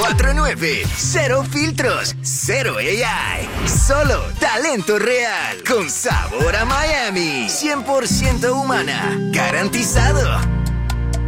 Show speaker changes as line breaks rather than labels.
949. Cero filtros, cero AI. Solo talento real. Con sabor a Miami. 100% humana. Garantizado.